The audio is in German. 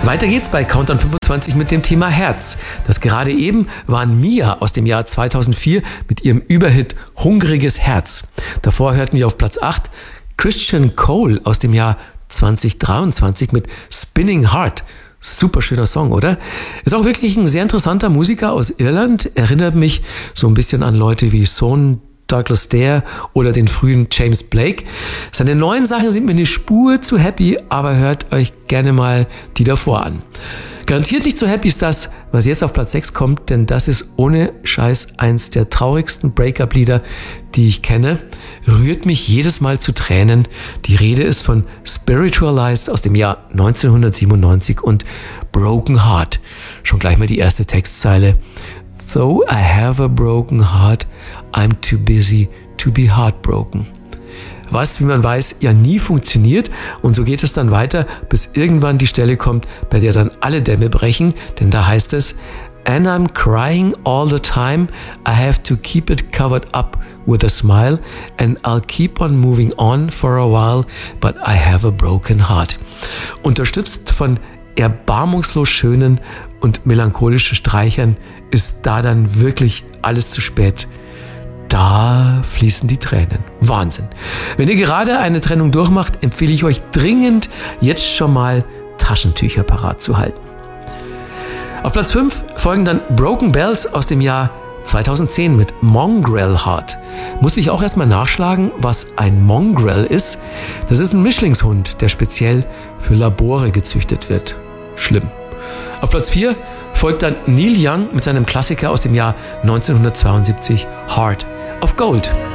Weiter geht's bei Countdown 25 mit dem Thema Herz. Das gerade eben waren Mia aus dem Jahr 2004 mit ihrem Überhit Hungriges Herz. Davor hörten wir auf Platz 8 Christian Cole aus dem Jahr 2023 mit Spinning Heart. Super schöner Song, oder? Ist auch wirklich ein sehr interessanter Musiker aus Irland. Erinnert mich so ein bisschen an Leute wie Son Douglas Dare oder den frühen James Blake. Seine neuen Sachen sind mir eine Spur zu happy, aber hört euch gerne mal die davor an. Garantiert nicht so happy ist das, was jetzt auf Platz 6 kommt, denn das ist ohne Scheiß eins der traurigsten Breakup-Lieder, die ich kenne. Rührt mich jedes Mal zu Tränen. Die Rede ist von Spiritualized aus dem Jahr 1997 und Broken Heart. Schon gleich mal die erste Textzeile. Though I have a broken heart, I'm too busy to be heartbroken. Was, wie man weiß, ja nie funktioniert, und so geht es dann weiter, bis irgendwann die Stelle kommt, bei der dann alle Dämme brechen, denn da heißt es: And I'm crying all the time, I have to keep it covered up with a smile and I'll keep on moving on for a while, but I have a broken heart. Unterstützt von erbarmungslos schönen und melancholischen Streichern ist da dann wirklich alles zu spät. Da fließen die Tränen. Wahnsinn. Wenn ihr gerade eine Trennung durchmacht, empfehle ich euch dringend, jetzt schon mal Taschentücher parat zu halten. Auf Platz 5 folgen dann Broken Bells aus dem Jahr 2010 mit Mongrel Heart. Musste ich auch erstmal nachschlagen, was ein Mongrel ist. Das ist ein Mischlingshund, der speziell für Labore gezüchtet wird. Schlimm. Auf Platz 4 folgt dann Neil Young mit seinem Klassiker aus dem Jahr 1972 Heart of Gold.